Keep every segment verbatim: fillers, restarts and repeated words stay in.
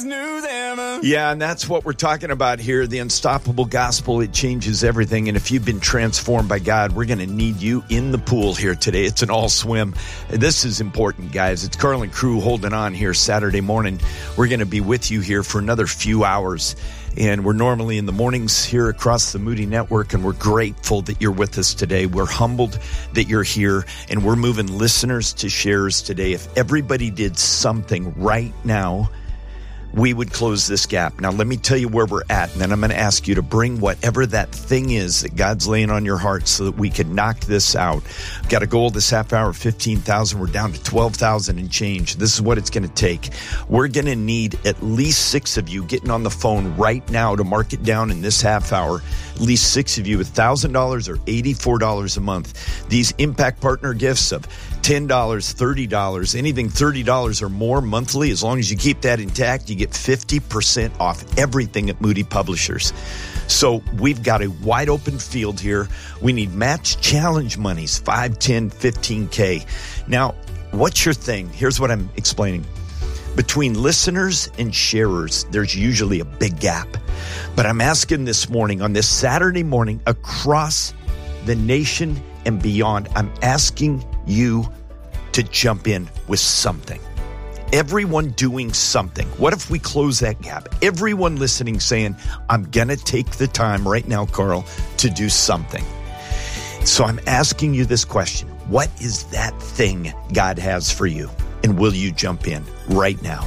Yeah, and that's what we're talking about here. The unstoppable gospel, it changes everything. And if you've been transformed by God, we're going to need you in the pool here today. It's an all swim. This is important, guys. It's Carl and crew holding on here Saturday morning. We're going to be with you here for another few hours. And we're normally in the mornings here across the Moody Network, and we're grateful that you're with us today. We're humbled that you're here, and we're moving listeners to sharers today. If everybody did something right now, we would close this gap. Now, let me tell you where we're at, and then I'm going to ask you to bring whatever that thing is that God's laying on your heart so that we can knock this out. We've got a goal this half hour of fifteen thousand. We're down to twelve thousand and change. This is what it's going to take. We're going to need at least six of you getting on the phone right now to mark it down in this half hour. At least six of you with one thousand dollars or eighty-four dollars a month. These Impact Partner gifts of ten dollars, thirty dollars, anything thirty dollars or more monthly, as long as you keep that intact, you get fifty percent off everything at Moody Publishers. So we've got a wide open field here. We need match challenge monies, five, ten, fifteen K. Now, what's your thing? Here's what I'm explaining. Between listeners and sharers, there's usually a big gap. But I'm asking this morning, on this Saturday morning, across the nation and beyond, I'm asking you to jump in with something. Everyone doing something. What if we close that gap? Everyone listening saying, I'm going to take the time right now, Carl, to do something. So I'm asking you this question. What is that thing God has for you? And will you jump in right now?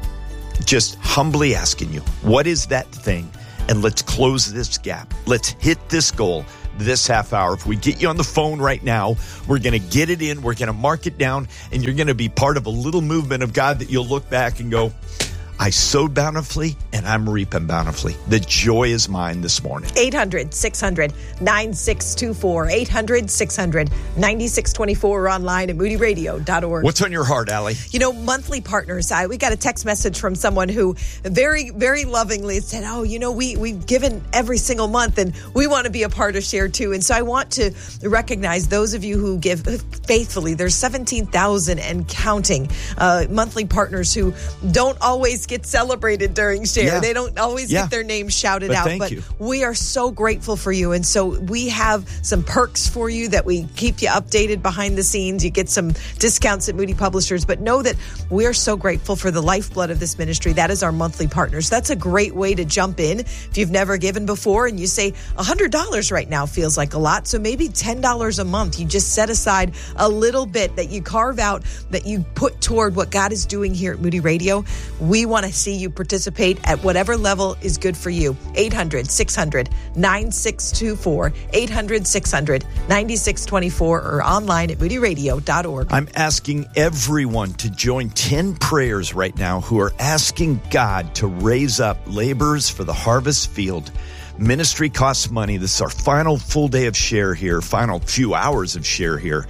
Just humbly asking you, what is that thing? And let's close this gap. Let's hit this goal this half hour. If we get you on the phone right now, we're going to get it in. We're going to mark it down. And you're going to be part of a little movement of God that you'll look back and go, I sowed bountifully and I'm reaping bountifully. The joy is mine this morning. eight hundred, six hundred, nine six two four. eight hundred, six hundred, nine six two four or online at moody radio dot org. What's on your heart, Allie? You know, monthly partners. I, we got a text message from someone who very, very lovingly said, oh, you know, we, we've given every single month and we want to be a part of Share too. And so I want to recognize those of you who give faithfully. There's seventeen thousand and counting uh, monthly partners who don't always get celebrated during Share. Yeah. They don't always yeah. get their names shouted but out. Thank but you. We are so grateful for you. And so we have some perks for you that we keep you updated behind the scenes. You get some discounts at Moody Publishers. But know that we are so grateful for the lifeblood of this ministry. That is our monthly partners. That's a great way to jump in. If you've never given before and you say one hundred dollars right now feels like a lot. So maybe ten dollars a month. You just set aside a little bit that you carve out, that you put toward what God is doing here at Moody Radio. We want to see you participate at whatever level is good for you. eight hundred, six hundred, nine six two four. eight hundred, six hundred, nine six two four or online at moody radio dot org. I'm asking everyone to join ten prayers right now who are asking God to raise up laborers for the harvest field. Ministry costs money. This is our final full day of Share here, final few hours of Share here.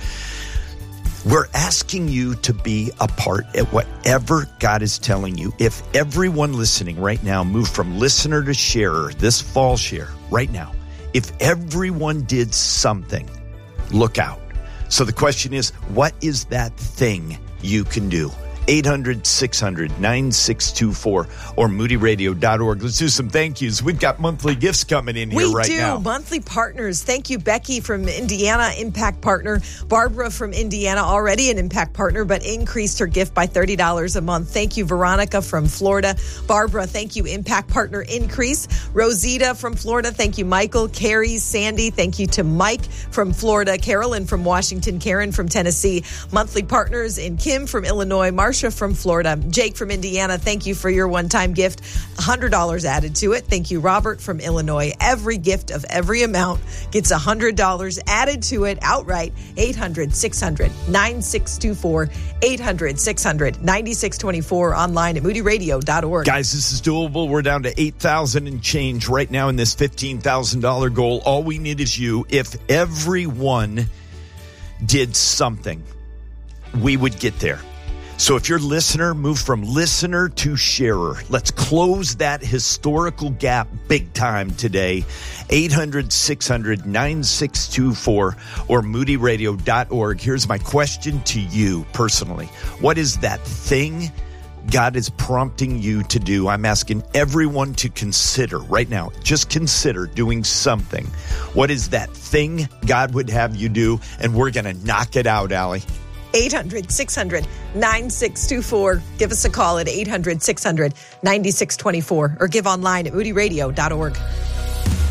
We're asking you to be a part at whatever God is telling you. If everyone listening right now moved from listener to sharer, this fall Share right now, if everyone did something, look out. So the question is, what is that thing you can do? eight hundred, six hundred, nine six two four or moody radio dot org. Let's do some thank yous. We've got monthly gifts coming in here we right do. now. Monthly partners. Thank you, Becky from Indiana, Impact Partner. Barbara from Indiana, already an Impact Partner, but increased her gift by thirty dollars a month. Thank you, Veronica from Florida. Barbara, thank you, Impact Partner increase. Rosita from Florida, thank you, Michael. Carrie, Sandy, thank you to Mike from Florida. Carolyn from Washington. Karen from Tennessee. Monthly partners in Kim from Illinois. Marcia from Florida. Jake from Indiana, thank you for your one-time gift. one hundred dollars added to it. Thank you, Robert from Illinois. Every gift of every amount gets one hundred dollars added to it outright. eight hundred, six hundred, nine six two four. eight hundred, six hundred, nine six two four. Online at moody radio dot org. Guys, this is doable. We're down to eight thousand and change right now in this fifteen thousand dollars goal. All we need is you. If everyone did something, we would get there. So if you're listener, move from listener to sharer. Let's close that historical gap big time today. eight hundred, six hundred, nine six two four or moody radio dot org. Here's my question to you personally. What is that thing God is prompting you to do. I'm asking everyone to consider right now, just consider doing something. What is that thing God would have you do? And we're going to knock it out, Allie. eight hundred, six hundred, nine six two four. Give us a call at eight hundred, six hundred, nine six two four or give online at moody radio dot org.